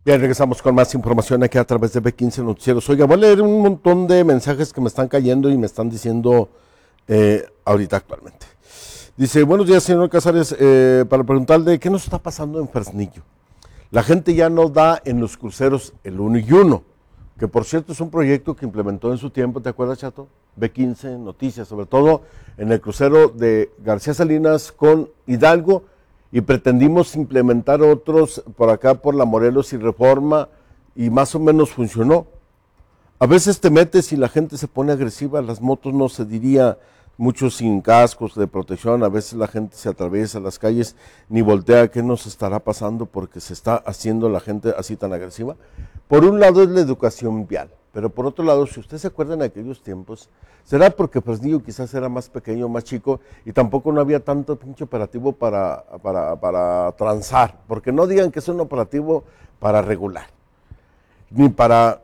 Bien, regresamos con más información aquí a través de B15 Noticieros. Oiga, voy a leer un montón de mensajes que me están cayendo y me están diciendo ahorita actualmente. Dice, buenos días, señor Casares, para preguntarle qué nos está pasando en Fresnillo. La gente ya no da en los cruceros el 1 y 1, que por cierto es un proyecto que implementó en su tiempo, ¿te acuerdas, Chato? B15 Noticias, sobre todo en el crucero de García Salinas con Hidalgo, y pretendimos implementar otros por acá por la Morelos y Reforma, y más o menos funcionó. A veces te metes y la gente se pone agresiva, las motos no se diría, muchos sin cascos de protección, a veces la gente se atraviesa las calles, ni voltea qué nos estará pasando porque se está haciendo la gente así tan agresiva. Por un lado es la educación vial, pero por otro lado, si usted se acuerda en aquellos tiempos, será porque Fresnillo quizás era más pequeño, más chico, y tampoco no había tanto pinche operativo para transar, porque no digan que es un operativo para regular, ni para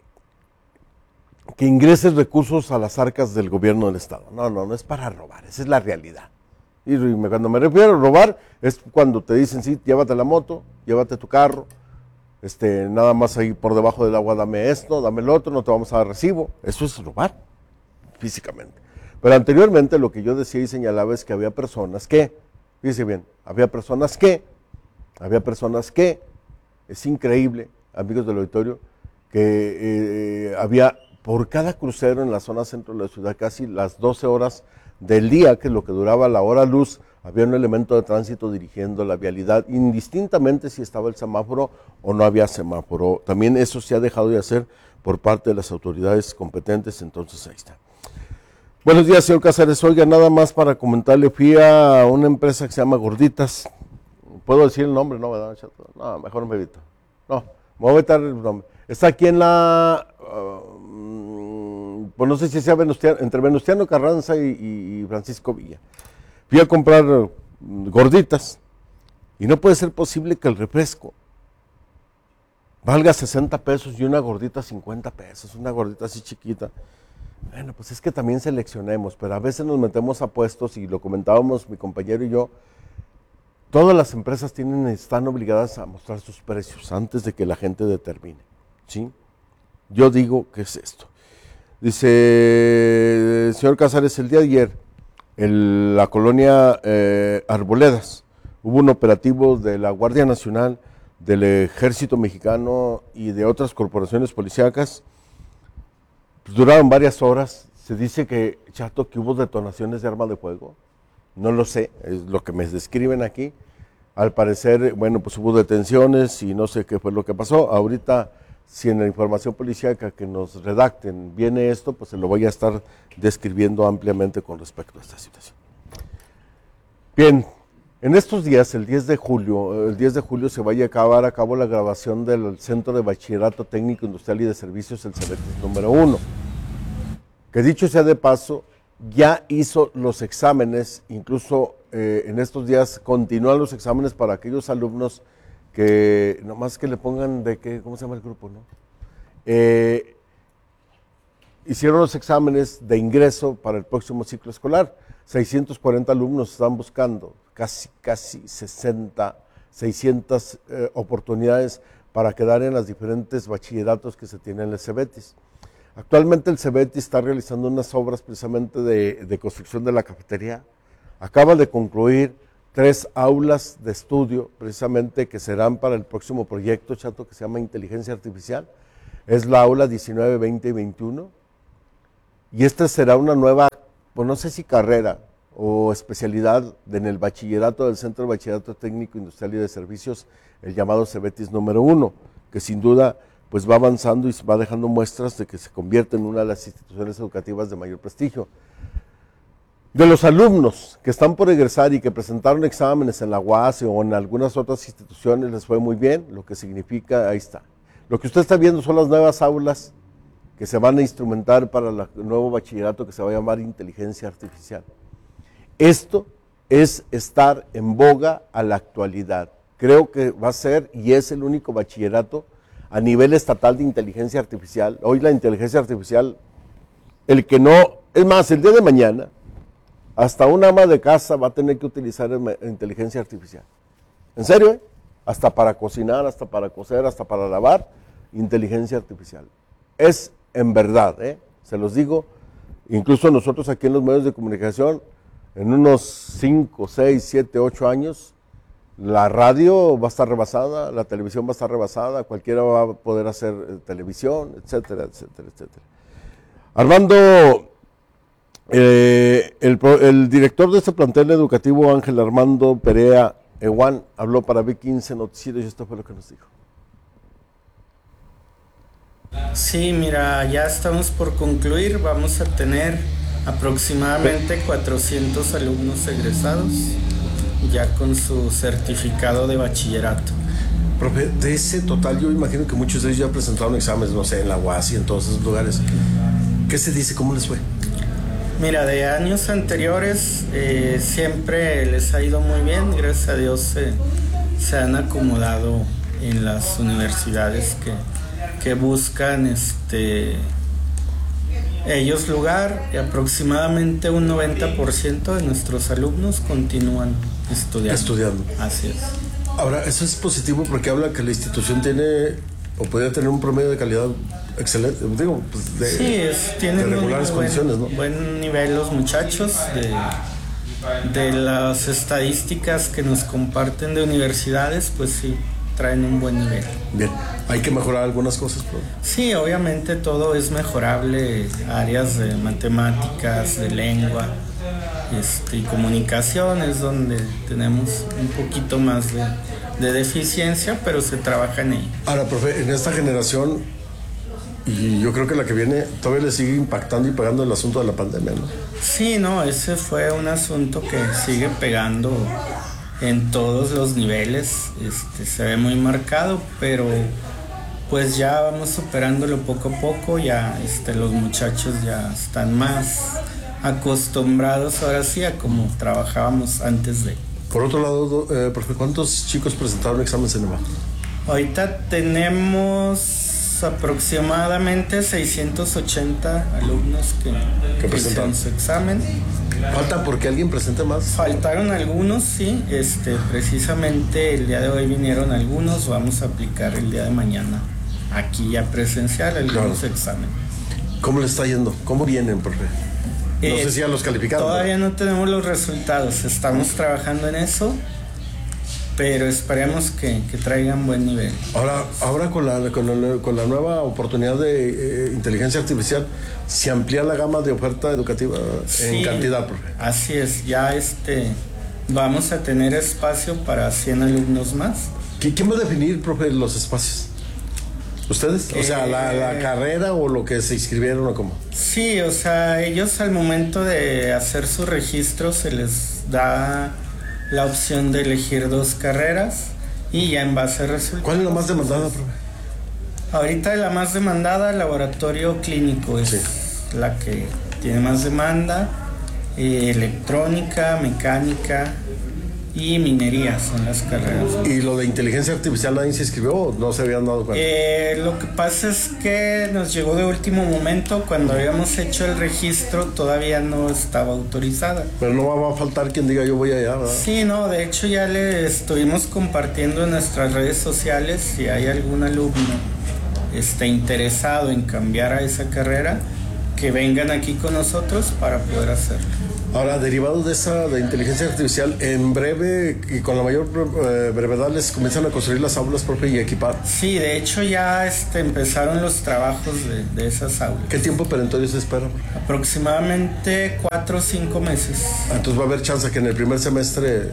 que ingreses recursos a las arcas del gobierno del Estado. No es para robar, esa es la realidad. Y cuando me refiero a robar, es cuando te dicen, sí, llévate la moto, llévate tu carro, nada más ahí por debajo del agua dame esto, dame el otro, no te vamos a dar recibo. Eso es robar, físicamente. Pero anteriormente lo que yo decía y señalaba es que había personas que, fíjese bien, había personas que, es increíble, amigos del auditorio, que había por cada crucero en la zona centro de la ciudad, casi las 12 horas del día, que es lo que duraba la hora luz, había un elemento de tránsito dirigiendo la vialidad, indistintamente si estaba el semáforo o no había semáforo. También eso se ha dejado de hacer por parte de las autoridades competentes, entonces ahí está. Buenos días, señor Casares. Oiga, nada más para comentarle, fui a una empresa que se llama Gorditas. ¿Puedo decir el nombre? No, ¿verdad, Chato? No, mejor me evito. No, me voy a evitar el nombre. Está aquí en la... pues no sé si sea entre Venustiano Carranza y Francisco Villa. Fui a comprar gorditas y no puede ser posible que el refresco valga 60 pesos y una gordita 50 pesos, una gordita así chiquita. Bueno, pues es que también seleccionemos, pero a veces nos metemos a puestos y lo comentábamos mi compañero y yo, todas las empresas están obligadas a mostrar sus precios antes de que la gente determine, ¿sí? Yo digo, ¿qué es esto? Dice, señor Casares, el día de ayer, en la colonia Arboledas, hubo un operativo de la Guardia Nacional, del Ejército Mexicano y de otras corporaciones policíacas. Pues duraron varias horas. Se dice que, Chato, que hubo detonaciones de arma de fuego. No lo sé, es lo que me describen aquí. Al parecer, bueno, pues hubo detenciones y no sé qué fue lo que pasó. Ahorita, si en la información policíaca que nos redacten viene esto, pues se lo voy a estar describiendo ampliamente con respecto a esta situación. Bien, en estos días, el 10 de julio se va a llevar a cabo la grabación del Centro de Bachillerato Técnico Industrial y de Servicios, el CEBETIS número 1, que dicho sea de paso, ya hizo los exámenes, incluso en estos días continúan los exámenes para aquellos alumnos que nomás que le pongan ¿cómo se llama el grupo? ¿No? Hicieron los exámenes de ingreso para el próximo ciclo escolar. 640 alumnos están buscando, casi 600 oportunidades para quedar en los diferentes bachilleratos que se tienen en el CEBETIS. Actualmente el CEBETIS está realizando unas obras precisamente de construcción de la cafetería. Acaba de concluir 3 aulas de estudio, precisamente que serán para el próximo proyecto, Chato, que se llama Inteligencia Artificial. Es la aula 19, 20 y 21. Y esta será una nueva, pues no sé si carrera o especialidad en el bachillerato del Centro de Bachillerato Técnico Industrial y de Servicios, el llamado CEBETIS número 1, que sin duda pues va avanzando y va dejando muestras de que se convierte en una de las instituciones educativas de mayor prestigio. De los alumnos que están por egresar y que presentaron exámenes en la UASE o en algunas otras instituciones, les fue muy bien, lo que significa, ahí está. Lo que usted está viendo son las nuevas aulas que se van a instrumentar para el nuevo bachillerato que se va a llamar Inteligencia Artificial. Esto es estar en boga a la actualidad. Creo que va a ser y es el único bachillerato a nivel estatal de inteligencia artificial. Hoy la inteligencia artificial, el que no, es más, el día de mañana, hasta un ama de casa va a tener que utilizar inteligencia artificial. ¿En serio? hasta para cocinar, hasta para coser, hasta para lavar, inteligencia artificial. Es en verdad, se los digo, incluso nosotros aquí en los medios de comunicación, en unos 5, 6, 7, 8 años, la radio va a estar rebasada, la televisión va a estar rebasada, cualquiera va a poder hacer televisión, etcétera, etcétera, etcétera. Armando, el director de este plantel educativo, Ángel Armando Perea Ewan, habló para B15 Noticiero y esto fue lo que nos dijo. Sí, mira, ya estamos por concluir, vamos a tener aproximadamente 400 alumnos egresados, ya con su certificado de bachillerato. Profe, de ese total, yo imagino que muchos de ellos ya presentaron exámenes, no sé, en la UAS y en todos esos lugares. ¿Qué se dice? ¿Cómo les fue? Mira, de años anteriores siempre les ha ido muy bien, gracias a Dios se han acomodado en las universidades que buscan ellos lugar, y aproximadamente un 90% de nuestros alumnos continúan estudiando. Así es. Ahora, eso es positivo porque habla que la institución tiene o podría tener un promedio de calidad excelente, digo, pues tienen de regulares condiciones, ¿no? Buen nivel los muchachos, de las estadísticas que nos comparten de universidades, pues sí, traen un buen nivel. Bien, hay que mejorar algunas cosas, ¿no? Sí, obviamente todo es mejorable, áreas de matemáticas, de lengua, y comunicación es donde tenemos un poquito más de deficiencia, pero se trabaja en ello. Ahora, profe, en esta generación, y yo creo que la que viene, todavía le sigue impactando y pegando el asunto de la pandemia, ¿no? Sí, no, ese fue un asunto que sigue pegando en todos los niveles, se ve muy marcado, pero pues ya vamos superándolo poco a poco, ya los muchachos ya están más acostumbrados ahora sí a como trabajábamos antes de. Por otro lado, profe, ¿cuántos chicos presentaron exámenes en EVA? Ahorita tenemos aproximadamente 680 alumnos que presentaron su examen. ¿Falta porque alguien presente más? Faltaron algunos, sí. Precisamente el día de hoy vinieron algunos. Vamos a aplicar el día de mañana aquí ya presencial algunos exámenes. ¿Cómo le está yendo? ¿Cómo vienen, profe? No sé si ya los calificaron. Todavía no tenemos los resultados. Estamos trabajando en eso, pero esperemos que traigan buen nivel. Ahora con la nueva oportunidad de inteligencia artificial, ¿se amplía la gama de oferta educativa en cantidad, profe? Así es, ya vamos a tener espacio para 100 alumnos más. ¿Quién va a definir, profe, los espacios? ¿Ustedes? O sea, la carrera o lo que se inscribieron o cómo. Sí, o sea, ellos al momento de hacer su registro se les da la opción de elegir 2 carreras y ya en base a resultados. ¿Cuál es la más demandada, profe? Ahorita la más demandada, laboratorio clínico, es la que tiene más demanda. Electrónica, mecánica y minería son las carreras. ¿Y lo de inteligencia artificial nadie se inscribió o no se habían dado cuenta? Lo que pasa es que nos llegó de último momento. Cuando habíamos hecho el registro todavía no estaba autorizada. Pero no va a faltar quien diga yo voy allá, ¿verdad? Sí, no, de hecho ya le estuvimos compartiendo en nuestras redes sociales. Si hay algún alumno interesado en cambiar a esa carrera, que vengan aquí con nosotros para poder hacerlo. Ahora, derivado de inteligencia artificial, en breve y con la mayor brevedad les comienzan a construir las aulas, profe, y equipar. Sí, de hecho ya empezaron los trabajos de esas aulas. ¿Qué tiempo perentorio se espera? Aproximadamente 4 o 5 meses. Entonces va a haber chance que en el primer semestre...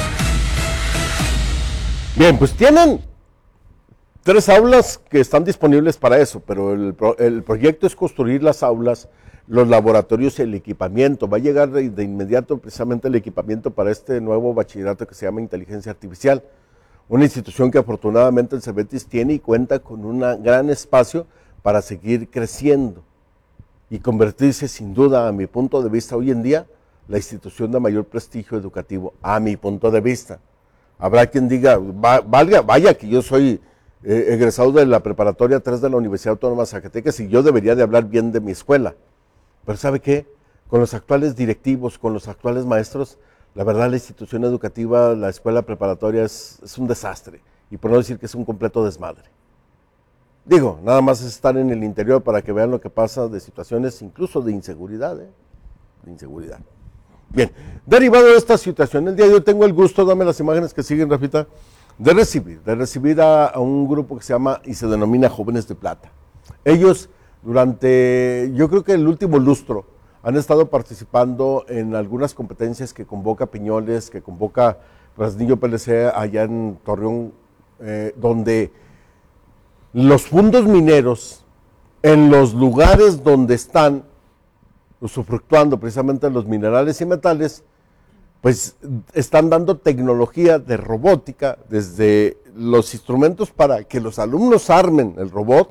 Bien, pues tienen 3 aulas que están disponibles para eso, pero el proyecto es construir las aulas, los laboratorios y el equipamiento. Va a llegar de inmediato precisamente el equipamiento para este nuevo bachillerato que se llama Inteligencia Artificial, una institución que afortunadamente el Cebetis tiene y cuenta con un gran espacio para seguir creciendo y convertirse sin duda, a mi punto de vista, hoy en día, la institución de mayor prestigio educativo, a mi punto de vista. Habrá quien diga, vaya que yo soy egresado de la preparatoria 3 de la Universidad Autónoma de Zacatecas y yo debería de hablar bien de mi escuela. Pero ¿sabe qué? Con los actuales directivos, con los actuales maestros, la verdad la institución educativa, la escuela preparatoria es un desastre. y por no decir que es un completo desmadre. Digo, nada más es estar en el interior para que vean lo que pasa de situaciones incluso de inseguridad, de inseguridad. Bien, derivado de esta situación, el día de hoy tengo el gusto, dame las imágenes que siguen, Rafita, de recibir a un grupo que se llama y se denomina Jóvenes de Plata. Ellos durante, yo creo que el último lustro, han estado participando en algunas competencias que convoca Piñoles, que convoca Fresnillo PLC allá en Torreón, donde los fondos mineros, en los lugares donde están usufructuando precisamente los minerales y metales, pues están dando tecnología de robótica, desde los instrumentos para que los alumnos armen el robot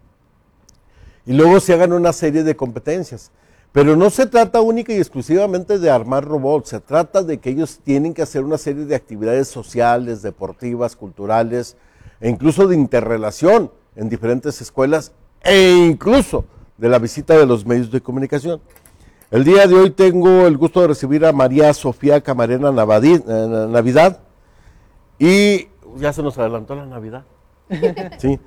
y luego se hagan una serie de competencias. Pero no se trata única y exclusivamente de armar robots, se trata de que ellos tienen que hacer una serie de actividades sociales, deportivas, culturales, e incluso de interrelación en diferentes escuelas, e incluso de la visita de los medios de comunicación. El día de hoy tengo el gusto de recibir a María Sofía Camarena Navidad, y ya se nos adelantó la Navidad. Sí.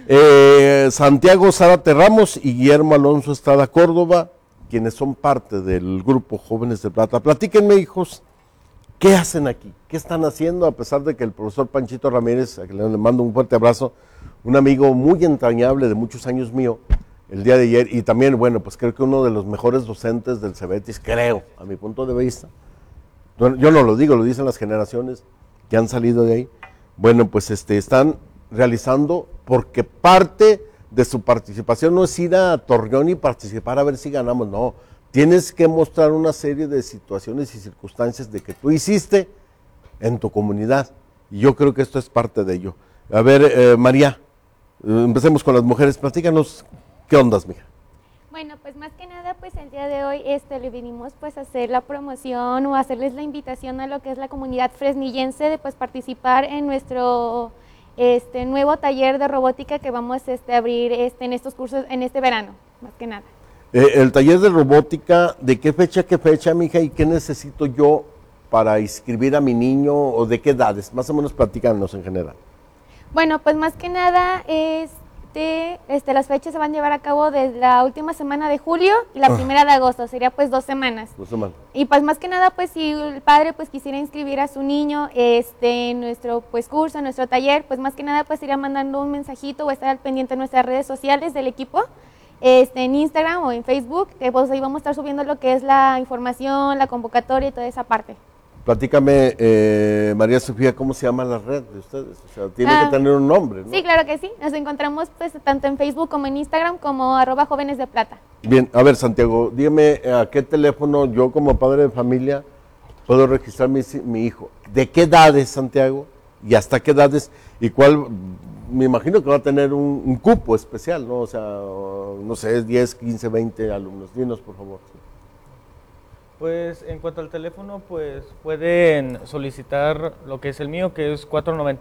Santiago Zárate Ramos y Guillermo Alonso Estrada Córdoba, quienes son parte del grupo Jóvenes de Plata. Platíquenme, hijos, ¿qué hacen aquí? ¿Qué están haciendo? A pesar de que el profesor Panchito Ramírez, a quien le mando un fuerte abrazo, un amigo muy entrañable de muchos años mío, el día de ayer, y también, bueno, pues creo que uno de los mejores docentes del Cebetis, creo, a mi punto de vista. Yo no lo digo, lo dicen las generaciones que han salido de ahí. Bueno, pues están realizando, porque parte de su participación no es ir a Torreón y participar a ver si ganamos, no. Tienes que mostrar una serie de situaciones y circunstancias de que tú hiciste en tu comunidad. Y yo creo que esto es parte de ello. A ver, María, empecemos con las mujeres. Platícanos, ¿qué ondas, mija? Bueno, pues más que nada, pues el día de hoy le vinimos pues a hacer la promoción o a hacerles la invitación a lo que es la comunidad fresnillense de pues participar en nuestro nuevo taller de robótica que vamos a abrir en estos cursos en este verano, más que nada. El taller de robótica, ¿de qué fecha, mija? ¿Y qué necesito yo para inscribir a mi niño o de qué edades? Más o menos platícanos en general. Bueno, pues más que nada, las fechas se van a llevar a cabo desde la última semana de julio y la primera de agosto, sería pues 2 semanas. 2 semanas. Y pues más que nada, pues si el padre pues quisiera inscribir a su niño en nuestro pues curso, en nuestro taller, pues más que nada pues iría mandando un mensajito o estar al pendiente de nuestras redes sociales del equipo, en Instagram o en Facebook, que pues ahí vamos a estar subiendo lo que es la información, la convocatoria y toda esa parte. Platícame, María Sofía, ¿cómo se llama la red de ustedes? O sea, tiene que tener un nombre, ¿no? Sí, claro que sí. Nos encontramos pues tanto en Facebook como en Instagram como @Jóvenes de Plata. Bien, a ver, Santiago, dime a qué teléfono yo como padre de familia puedo registrar mi hijo. ¿De qué edades, Santiago? ¿Y hasta qué edades? ¿Y cuál? Me imagino que va a tener un cupo especial, ¿no? O sea, no sé, 10, 15, 20 alumnos. Dinos, por favor. Pues en cuanto al teléfono, pues pueden solicitar lo que es el mío, que es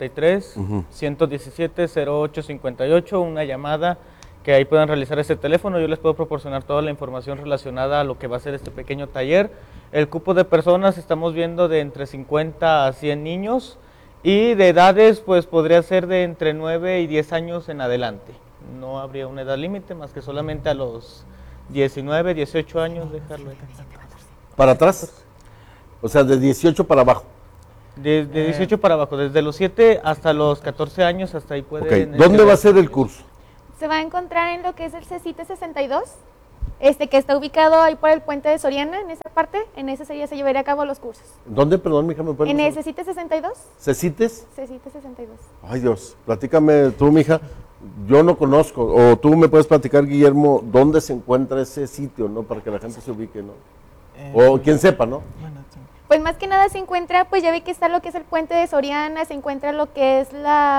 493-117-0858, una llamada que ahí puedan realizar este teléfono. Yo les puedo proporcionar toda la información relacionada a lo que va a ser este pequeño taller. El cupo de personas estamos viendo de entre 50 a 100 niños y de edades pues podría ser de entre 9 y 10 años en adelante. No habría una edad límite más que solamente a los 19, 18 años dejarlo ahí. ¿Para atrás? O sea, de 18 para abajo. De 18 para abajo, desde los 7 hasta los 14 años, hasta ahí pueden... Okay. ¿Dónde va a ser el curso? Se va a encontrar en lo que es el CECITE 62, que está ubicado ahí por el puente de Soriana, en esa parte, en ese se llevaría a cabo los cursos. ¿Dónde, perdón, mija, me puedes En el CECITE 62. ¿CECITES? CECITE 62. Ay, Dios, platícame tú, mija, yo no conozco, o tú me puedes platicar, Guillermo, dónde se encuentra ese sitio, ¿no? Para que la gente se ubique, ¿no? O quien sepa, ¿no? Pues más que nada se encuentra, pues ya ve que está lo que es el puente de Soriana, se encuentra lo que es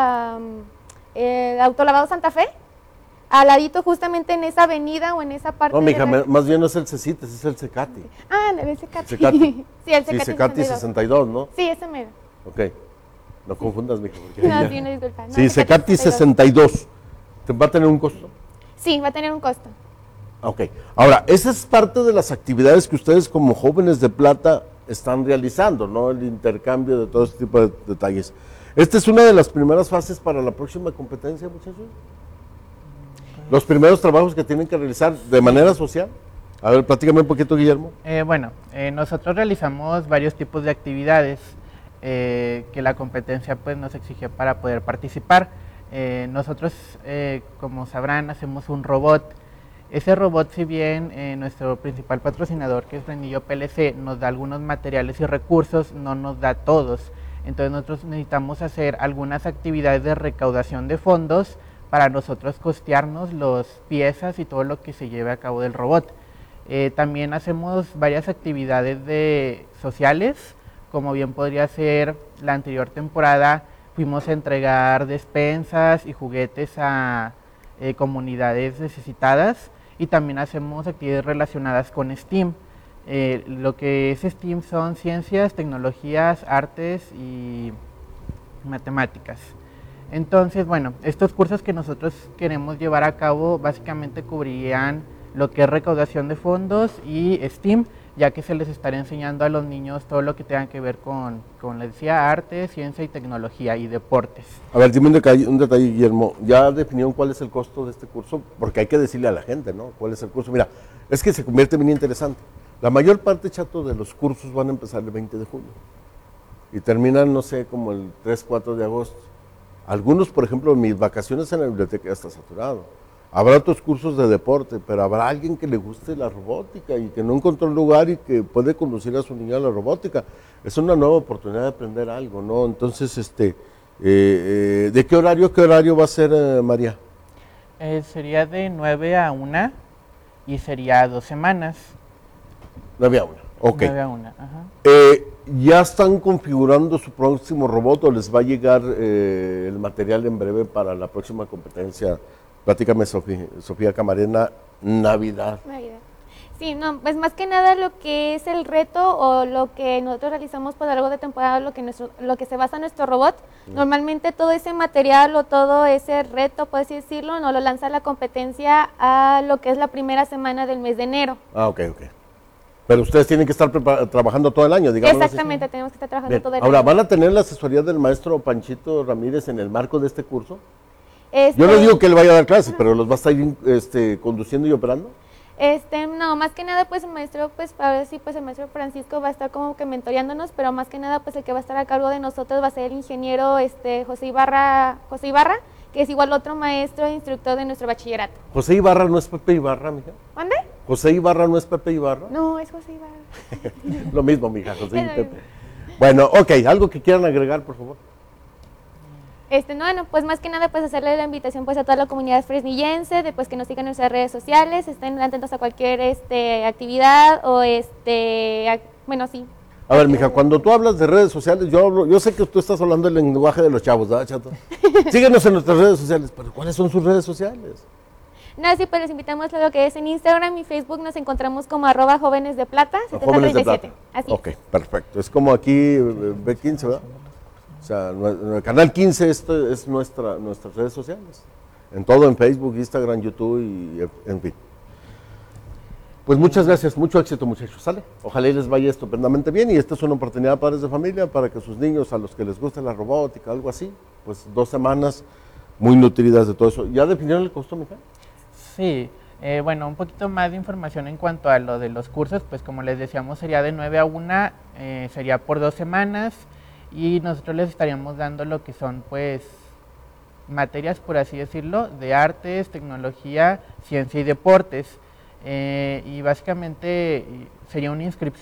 el autolavado Santa Fe, al ladito justamente en esa avenida o en esa parte. No, mija, más bien no es el CECITES, es el CECATI. Ah, el CECATI. CECATI. Sí, el Sí, CECATI CECATI 62, ¿no? Sí, ese mero. Ok, no confundas, mija. Porque No, ya... sí, no, disculpa. No, Sí, CECATI 62. ¿Va a tener un costo? Sí, va a tener un costo. Ok, ahora, esa es parte de las actividades que ustedes como Jóvenes de Plata están realizando, ¿no? El intercambio de todo este tipo de detalles. Esta es una de las primeras fases para la próxima competencia, muchachos. Los primeros trabajos que tienen que realizar de manera social. A ver, platícame un poquito, Guillermo. Nosotros realizamos varios tipos de actividades que la competencia pues nos exige para poder participar. Nosotros, como sabrán, hacemos un robot. Ese robot, si bien nuestro principal patrocinador, que es Frenillo PLC, nos da algunos materiales y recursos, no nos da todos. Entonces nosotros necesitamos hacer algunas actividades de recaudación de fondos para nosotros costearnos las piezas y todo lo que se lleve a cabo del robot. También hacemos varias actividades sociales, como bien podría ser la anterior temporada, fuimos a entregar despensas y juguetes a comunidades necesitadas, y también hacemos actividades relacionadas con STEAM. Lo que es STEAM son ciencias, tecnologías, artes y matemáticas. Entonces, estos cursos que nosotros queremos llevar a cabo básicamente cubrirían lo que es recaudación de fondos y STEAM, ya que se les estará enseñando a los niños todo lo que tenga que ver con les decía, arte, ciencia y tecnología y deportes. A ver, dime un detalle, Guillermo. ¿Ya definieron cuál es el costo de este curso? Porque hay que decirle a la gente, ¿no? ¿Cuál es el curso? Mira, es que se convierte bien interesante. La mayor parte, Chato, de los cursos van a empezar el 20 de julio y terminan, no sé, como el 3, 4 de agosto. Algunos, por ejemplo, mis vacaciones en la biblioteca ya está saturado. Habrá otros cursos de deporte, pero habrá alguien que le guste la robótica y que no encontró un lugar y que puede conducir a su niño a la robótica. Es una nueva oportunidad de aprender algo, ¿no? Entonces, ¿de qué horario va a ser, María? Sería de 9 a 1 y sería 2 semanas. 9 a 1, ok. 9 a 1, ajá. ¿Ya están configurando su próximo robot o les va a llegar el material en breve para la próxima competencia? Platícame, Sofía Camarena, Navidad. Sí, no, pues más que nada lo que es el reto o lo que nosotros realizamos por largo de temporada, lo que se basa en nuestro robot, normalmente todo ese material o todo ese reto, por así decirlo, nos lo lanza la competencia a lo que es la primera semana del mes de enero. Ah, ok. Pero ustedes tienen que estar trabajando todo el año, digamos. Exactamente, tenemos que estar trabajando todo el año. Ahora, ¿van a tener la asesoría del maestro Panchito Ramírez en el marco de este curso? Yo no digo que él vaya a dar clases, pero ¿los va a estar conduciendo y operando? No, más que nada pues el maestro, pues a ver si pues el maestro Francisco va a estar como que mentoreándonos, pero más que nada pues el que va a estar a cargo de nosotros va a ser el ingeniero José Ibarra, que es igual otro maestro e instructor de nuestro bachillerato. ¿José Ibarra no es Pepe Ibarra, mija? ¿Dónde? ¿José Ibarra no es Pepe Ibarra? No, es José Ibarra. Lo mismo, mija, José y Pepe. Bueno, ok, algo que quieran agregar, por favor. Pues más que nada pues hacerle la invitación pues a toda la comunidad fresnillense, de pues que nos sigan en nuestras redes sociales, estén atentos a cualquier actividad o sí. A ver, mija, cuando tú hablas de redes sociales, yo sé que tú estás hablando el lenguaje de los chavos, ¿verdad, Chato? Síguenos en nuestras redes sociales, pero ¿cuáles son sus redes sociales? No, sí, pues les invitamos a lo que es en Instagram y Facebook, nos encontramos como @jóvenesdeplata 7037. Así. Ok, perfecto. Es como aquí B15, ¿verdad? O sea, el canal 15 es nuestras redes sociales. En todo, en Facebook, Instagram, YouTube y en fin. Pues muchas gracias, mucho éxito, muchachos, ¿sale? Ojalá y les vaya estupendamente bien y esta es una oportunidad, padres de familia, para que sus niños, a los que les guste la robótica, algo así, pues 2 semanas muy nutridas de todo eso. ¿Ya definieron el costo, mija? Sí, un poquito más de información en cuanto a lo de los cursos, pues como les decíamos sería de 9 a 1, sería por 2 semanas y nosotros les estaríamos dando lo que son pues materias, por así decirlo, de artes, tecnología, ciencia y deportes. Y básicamente sería una inscripción